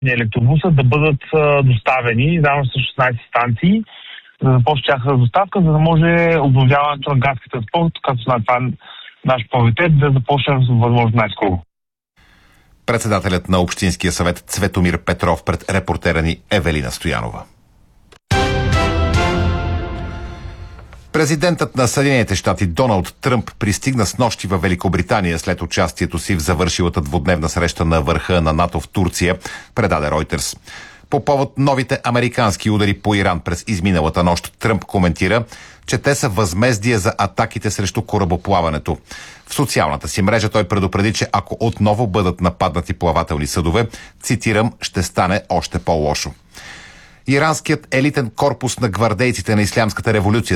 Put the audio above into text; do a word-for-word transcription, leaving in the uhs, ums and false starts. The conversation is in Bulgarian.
електробуса да бъдат доставени заедно с шестнайсет станции, за да започне тяхната доставка, за да може обновяването на градския транспорт, както знае това наш приоритет, да започне възможно най-скоро. Председателят на Общинския съвет Цветомир Петров пред репортера ни Евелина Стоянова. Президентът на Съединените щати Доналд Тръмп пристигна снощи във Великобритания след участието си в завършилата двудневна среща на върха на НАТО в Турция, предаде Ройтерс. По повод новите американски удари по Иран през изминалата нощ, Тръмп коментира, че те са възмездие за атаките срещу корабоплаването. В социалната си мрежа той предупреди, че ако отново бъдат нападнати плавателни съдове, цитирам, ще стане още по-лошо. Иранският елитен корпус на гвардейците на Ислямската революция